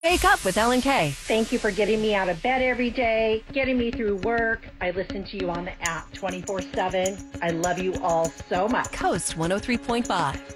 Wake up with Ellen K. Thank you for getting me out of bed every day, getting me through work. I listen to you on the app 24/7. I love you all so much. Coast 103.5.